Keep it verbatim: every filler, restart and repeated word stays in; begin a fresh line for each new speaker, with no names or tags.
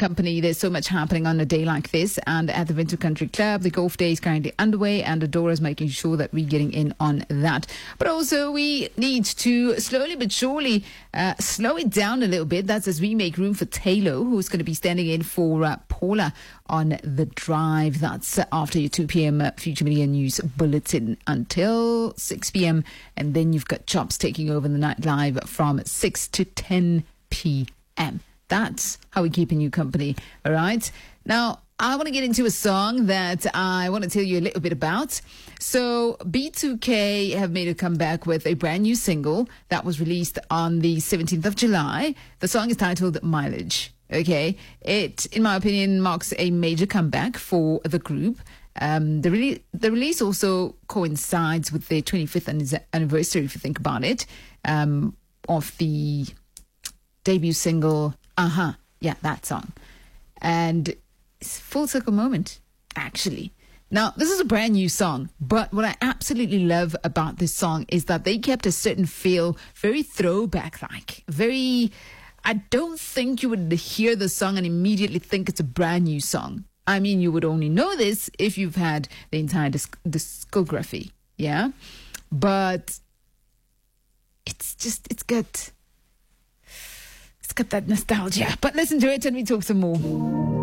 company. There's so much happening on a day like this. And at the Winter Country Club, the golf day is currently underway, and Adora is making sure that we're getting in on that. But also, we need to slowly but surely uh, slow it down a little bit. That's as we make room for Taylor, who's going to be standing in for uh, Paula on the drive. That's uh, after your two p.m. Uh, Future Media News Bulletin until six p.m. And then you've got Chops taking over the night live from six to ten p.m. That's how we're keeping you company, all right? Now, I want to get into a song that I want to tell you a little bit about. So, B two K have made a comeback with a brand new single that was released on the seventeenth of July. The song is titled Mileage, okay? It, in my opinion, marks a major comeback for the group. Um, the, re- the release also coincides with their twenty-fifth anniversary, if you think about it, um, of the debut single, Uh-huh, yeah, that song. And it's a full circle moment, actually. Now, this is a brand new song, but what I absolutely love about this song is that they kept a certain feel, very throwback-like, very... I don't think you would hear the song and immediately think it's a brand new song. I mean, you would only know this if you've had the entire disc- discography, yeah? But it's just, it's good. It's got that nostalgia. But listen to it and we talk some more.